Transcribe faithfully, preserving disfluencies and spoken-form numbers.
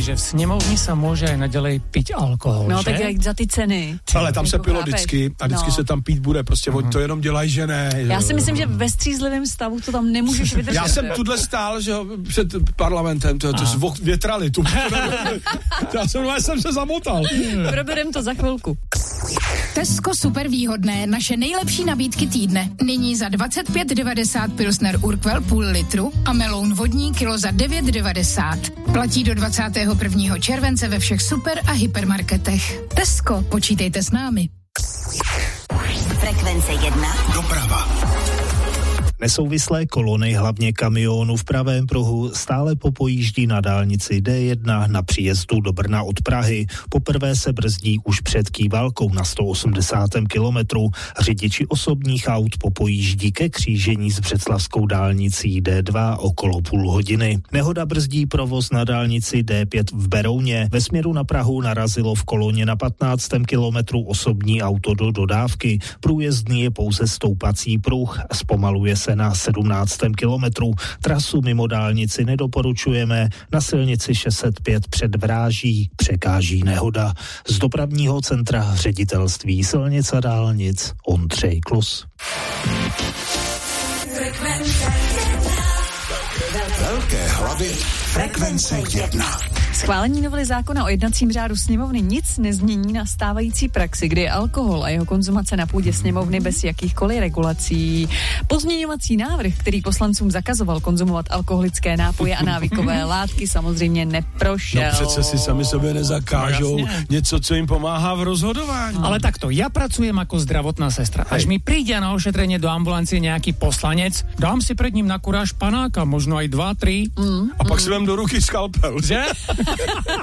že v sněmovni sa môže aj naďalej piť alkohol, No že? tak jak za ty ceny. Ale tam se Jako pilo chápeš? vždycky a vždycky No. se tam pít bude, prostě oni to jenom dělají, že ne. Já si myslím, že ve střízlivém stavu to tam nemůžeš vydržet. Já jsem tuhle stál, že jo, před parlamentem, to, to zvuk větrali, tu. Já jsem, já jsem se zamotal. Proberem to za chvilku. Tesco super výhodné, naše nejlepší nabídky týdne. Nyní za dvacet pět devadesát Pilsner Urquell půl litru a meloun vodní kilo za devět devadesát. Platí do dvacátého prvního července ve všech super a hypermarketech. Tesco, počítejte s námi. Frekvence jedna. Doprava. Nesouvislé kolony, hlavně kamionů v pravém pruhu, stále popojíždí na dálnici D jedna na příjezdu do Brna od Prahy. Poprvé se brzdí už před Kývalkou na sto osmdesátém kilometru. Řidiči osobních aut popojíždí ke křížení s břeclavskou dálnicí D dva okolo půl hodiny. Nehoda brzdí provoz na dálnici D pět v Berouně. Ve směru na Prahu narazilo v koloně na patnáctém kilometru osobní auto do dodávky. Průjezdný je pouze stoupací pruh. Zpomaluje se na sedmnáctém kilometru. Trasu mimo dálnici nedoporučujeme. Na silnici šest set pět před Vráží překáží nehoda. Z dopravního centra ředitelství silnic a dálnic Ondřej Klus. Velké hlavy frekvence jedna. Schválení novely zákona o jednacím řádu sněmovny nic nezmění na stávající praxi, kdy je alkohol a jeho konzumace na půdě sněmovny bez jakýchkoliv regulací. Pozměňovací návrh, který poslancům zakazoval konzumovat alkoholické nápoje a návykové látky, samozřejmě neprošel. No přece si sami sobě nezakážou No, něco, co jim pomáhá v rozhodování. Ale takto, ja pracujem ako zdravotná sestra. Až mi príde na ošetrenie do ambulancie nejaký poslanec, dám si pred ním na kuráž panáka, možno aj dva, tri. Mm, A pak si vem do ruky skalpel. Že?